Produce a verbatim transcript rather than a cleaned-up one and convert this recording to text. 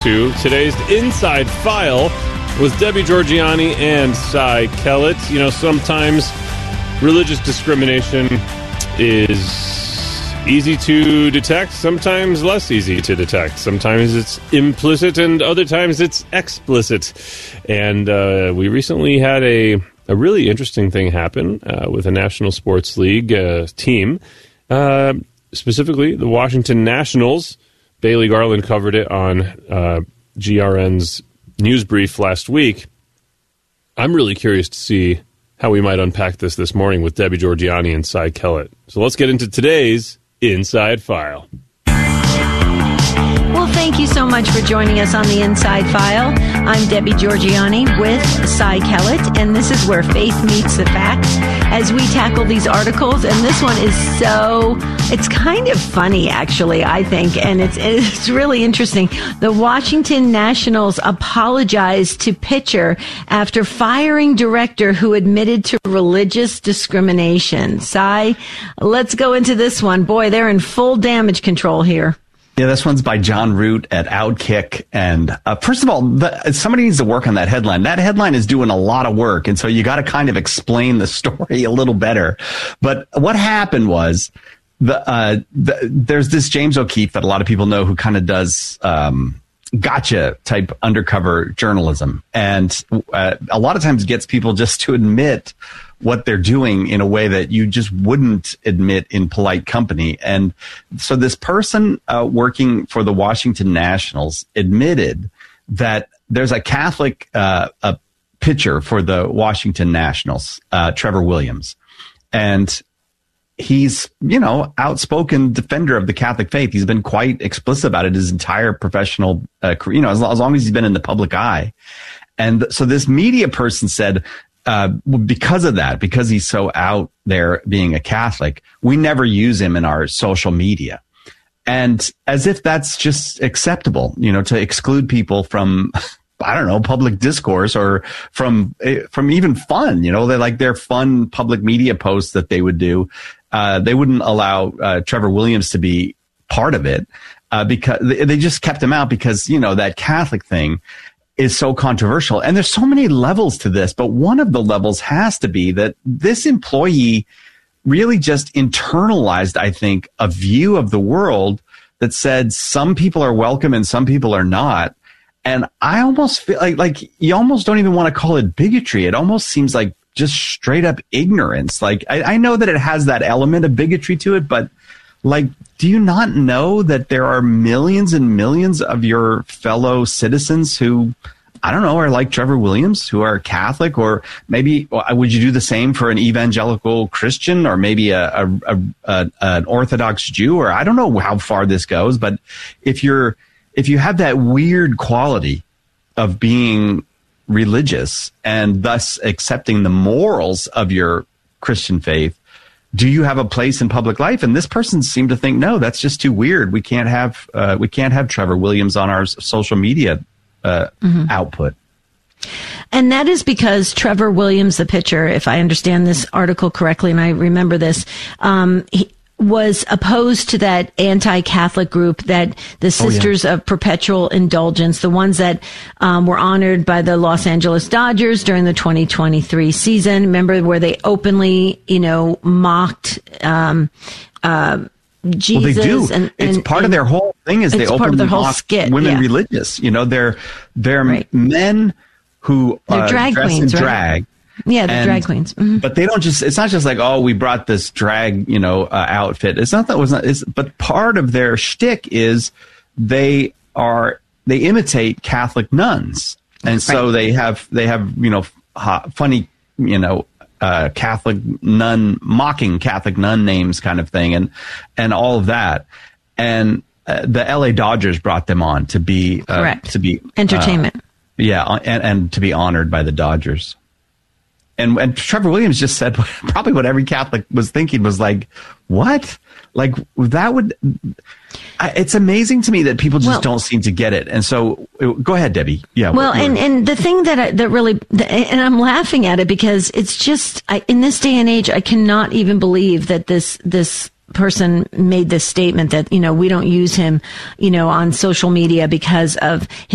to. Today's Inside File was Debbie Georgianni and Cy Kellett. You know, sometimes religious discrimination is easy to detect, sometimes less easy to detect. Sometimes it's implicit and other times it's explicit. And uh, we recently had a, a really interesting thing happen uh, with a National Sports League uh, team, uh, specifically the Washington Nationals. Bailey Garland covered it on uh, G R N's news brief last week. I'm really curious to see how we might unpack this this morning with Debbie Georgianni and Cy Kellett. So let's get into today's Inside File. Well, thank you so much for joining us on the Inside File. I'm Debbie Georgianni with Cy Kellett, and this is where faith meets the facts as we tackle these articles. And this one is so, it's kind of funny, actually, I think, and it's it's really interesting. The Washington Nationals apologized to pitcher after firing director who admitted to religious discrimination. Cy, let's go into this one. Boy, they're in full damage control here. Yeah, this one's by John Root at Outkick. And uh, first of all, the, somebody needs to work on that headline. That headline is doing a lot of work. And so you got to kind of explain the story a little better. But what happened was the, uh, the there's this James O'Keefe that a lot of people know who kind of does um, gotcha type undercover journalism. And uh, a lot of times gets people just to admit what they're doing in a way that you just wouldn't admit in polite company. And so this person uh, working for the Washington Nationals admitted that there's a Catholic uh, a pitcher for the Washington Nationals, uh, Trevor Williams. And he's, you know, outspoken defender of the Catholic faith. He's been quite explicit about it his entire professional uh, career, you know, as, as long as he's been in the public eye. And so this media person said, Uh, because of that, because he's so out there being a Catholic, we never use him in our social media. And as if that's just acceptable, you know, to exclude people from, I don't know, public discourse or from, from even fun, you know, they're like their fun public media posts that they would do. Uh, they wouldn't allow uh, Trevor Williams to be part of it uh, because they, they just kept him out because, you know, that Catholic thing is so controversial. And there's so many levels to this, but one of the levels has to be that this employee really just internalized, I think, a view of the world that said some people are welcome and some people are not. And I almost feel like, like you almost don't even want to call it bigotry. It almost seems like just straight up ignorance. Like I, I know that it has that element of bigotry to it, but like, do you not know that there are millions and millions of your fellow citizens who, I don't know, are like Trevor Williams, who are Catholic, or maybe would you do the same for an evangelical Christian, or maybe a, a, a, a an Orthodox Jew, or I don't know how far this goes, but if you're if you have that weird quality of being religious and thus accepting the morals of your Christian faith, do you have a place in public life? And this person seemed to think, no, that's just too weird. We can't have uh, we can't have Trevor Williams on our social media uh, mm-hmm. output. And that is because Trevor Williams, the pitcher, if I understand this article correctly, and I remember this, um, he was opposed to that anti-Catholic group, that the Sisters oh, yeah. of Perpetual Indulgence, the ones that um, were honored by the Los Angeles Dodgers during the twenty twenty-three season. Remember where they openly, you know, mocked um, uh, Jesus. Well, they do. And, it's and, part and of their whole thing is they openly mock skit, women yeah. religious. You know, they're they're right. men who they're uh, drag dress queens, in right? drag. Yeah, the and, drag queens. Mm-hmm. But they don't just, it's not just like, oh, we brought this drag, you know, uh, outfit. It's not that it was not, it's, but part of their shtick is they are, they imitate Catholic nuns. And so right. they have, they have, you know, uh, funny, you know, uh, Catholic nun, mocking Catholic nun names kind of thing. And, and all of that. And uh, the L A Dodgers brought them on to be, uh, Correct. to be entertainment. Uh, yeah. And, and to be honored by the Dodgers. And, and Trevor Williams just said probably what every Catholic was thinking was like, what? Like that would, I, it's amazing to me that people just well, don't seem to get it. And so go ahead, Debbie. Yeah. Well, and, and the thing that, I, that really, and I'm laughing at it because it's just, I, in this day and age, I cannot even believe that this, this person made this statement that, you know, we don't use him, you know, on social media because of his